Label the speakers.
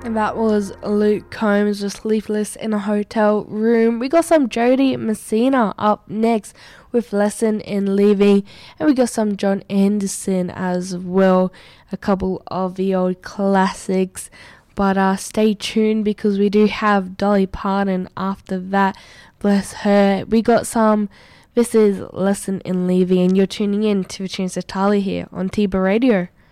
Speaker 1: And that was Luke Combs with Sleepless in a Hotel Room. We got some Jody Messina up next with Lesson in Leaving. And we got some John Anderson as well. A couple of the old classics. But stay tuned because we do have Dolly Parton after that. Bless her. We got some. This is Lesson in Leaving and you're tuning in to the Tunes of Tali here on Tiba Radio.